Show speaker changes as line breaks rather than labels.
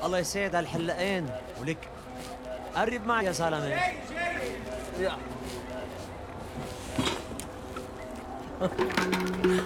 الله يسعد هالحلاقين ولك. قرب معي يا زلمه. يا